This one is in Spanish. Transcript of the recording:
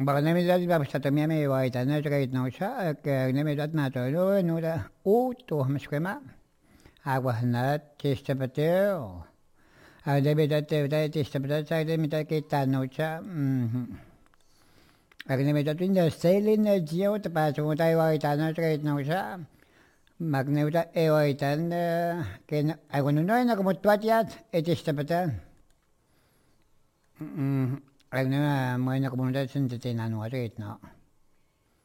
Barnamidad vapsatomia me vaita no trade no cha que nemidad na to no da to mskema aguas nada testapateo a nemidad te da testapateo sa nemidad que ta no cha a nemidad in sailing geo te pa so dai vaita no trade no cha magnemida e vaita que algo no no como tuatiat et testapateo Agna moina comunidad sin te na no ret no